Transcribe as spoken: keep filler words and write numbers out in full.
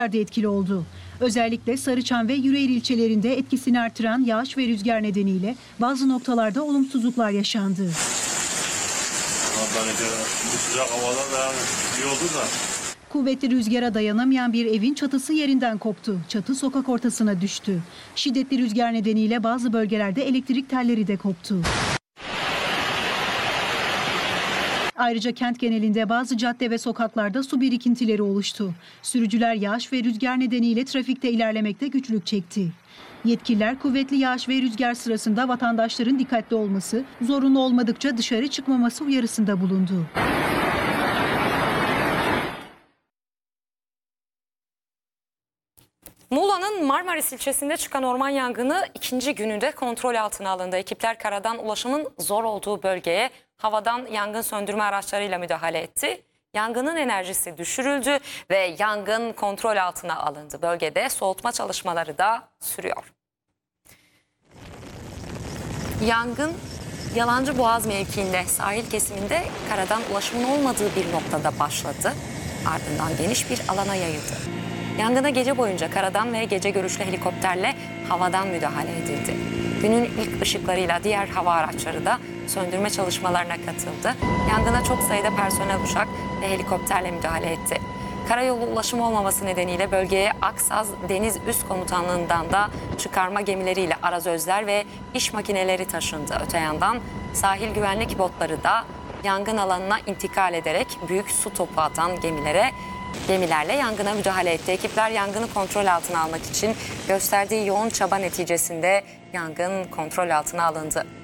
de etkili oldu. Özellikle Sarıçam ve Yüreğir ilçelerinde etkisini artıran yağış ve rüzgar nedeniyle bazı noktalarda olumsuzluklar yaşandı. Bu sıcak havadan da yani iyi oldu da. Kuvvetli rüzgara dayanamayan bir evin çatısı yerinden koptu. Çatı sokak ortasına düştü. Şiddetli rüzgar nedeniyle bazı bölgelerde elektrik telleri de koptu. Ayrıca kent genelinde bazı cadde ve sokaklarda su birikintileri oluştu. Sürücüler yağış ve rüzgar nedeniyle trafikte ilerlemekte güçlük çekti. Yetkililer kuvvetli yağış ve rüzgar sırasında vatandaşların dikkatli olması, zorunlu olmadıkça dışarı çıkmaması uyarısında bulundu. Muğla'nın Marmaris ilçesinde çıkan orman yangını ikinci gününde kontrol altına alındı. Ekipler karadan ulaşımın zor olduğu bölgeye havadan yangın söndürme araçlarıyla müdahale etti. Yangının enerjisi düşürüldü ve yangın kontrol altına alındı. Bölgede soğutma çalışmaları da sürüyor. Yangın Yalancıboğaz mevkiinde, sahil kesiminde karadan ulaşımın olmadığı bir noktada başladı. Ardından geniş bir alana yayıldı. Yangına gece boyunca karadan ve gece görüşlü helikopterle havadan müdahale edildi. Günün ilk ışıklarıyla diğer hava araçları da söndürme çalışmalarına katıldı. Yangına çok sayıda personel uçak ve helikopterle müdahale etti. Karayolu ulaşımı olmaması nedeniyle bölgeye Aksaz Deniz Üst Komutanlığı'ndan da çıkarma gemileriyle arazözler ve iş makineleri taşındı. Öte yandan sahil güvenlik botları da yangın alanına intikal ederek büyük su topu atan gemilere Gemilerle yangına müdahale etti. Ekipler yangını kontrol altına almak için gösterdiği yoğun çaba neticesinde yangın kontrol altına alındı.